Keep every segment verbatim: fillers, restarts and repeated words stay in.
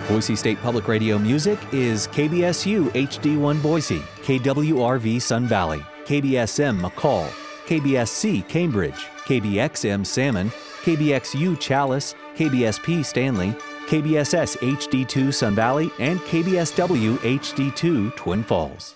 Boise State Public Radio music is K B S U H D one Boise, K W R V Sun Valley, K B S M McCall, K B S C Cambridge, K B X M Salmon, K B X U Chalice, K B S P Stanley, K B S S H D two Sun Valley, and K B S W H D two Twin Falls.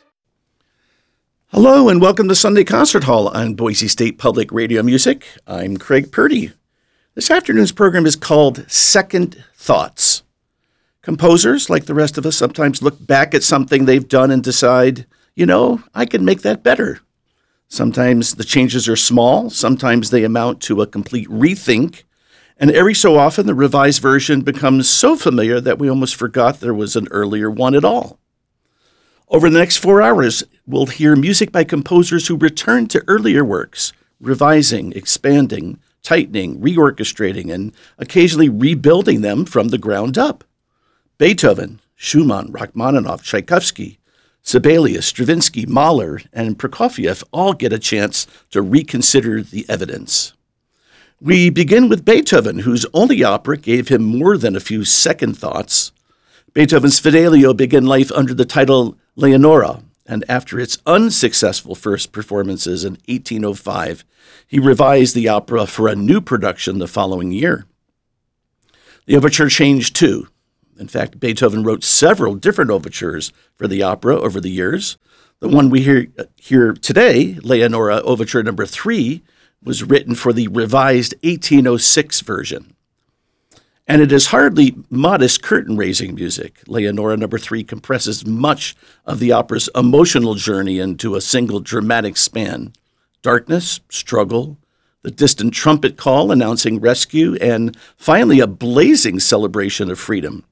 Hello and welcome to Sunday Concert Hall on Boise State Public Radio Music. I'm Craig Purdy. This afternoon's program is called Second Thoughts. Composers, like the rest of us, sometimes look back at something they've done and decide, you know, I can make that better. Sometimes the changes are small, sometimes they amount to a complete rethink, and every so often the revised version becomes so familiar that we almost forgot there was an earlier one at all. Over the next four hours, we'll hear music by composers who return to earlier works, revising, expanding, tightening, reorchestrating, and occasionally rebuilding them from the ground up. Beethoven, Schumann, Rachmaninoff, Tchaikovsky, Sibelius, Stravinsky, Mahler, and Prokofiev all get a chance to reconsider the evidence. We begin with Beethoven, whose only opera gave him more than a few second thoughts. Beethoven's Fidelio began life under the title Leonora, and after its unsuccessful first performances in eighteen oh five, he revised the opera for a new production the following year. The overture changed too. In fact, Beethoven wrote several different overtures for the opera over the years. The one we hear here today, Leonora Overture Number Three, was written for the revised eighteen oh six version. And it is hardly modest curtain-raising music. Leonora Number Three compresses much of the opera's emotional journey into a single dramatic span. Darkness, struggle, the distant trumpet call announcing rescue, and finally a blazing celebration of freedom.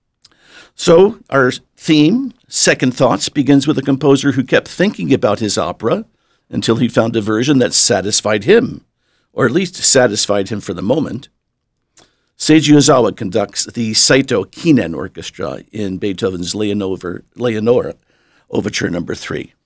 So our theme, Second Thoughts, begins with a composer who kept thinking about his opera until he found a version that satisfied him, or at least satisfied him for the moment. Seiji Ozawa conducts the Saito Kinen Orchestra in Beethoven's Leonora, Leonora Overture Number Three.